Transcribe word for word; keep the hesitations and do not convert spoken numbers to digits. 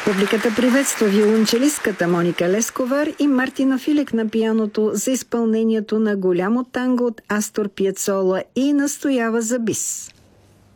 Публиката приветства виолончелистката Моника Лесковар и Мартина Филек на пианото за изпълнението на голямо танго от Астор Пиацола и настоява за бис.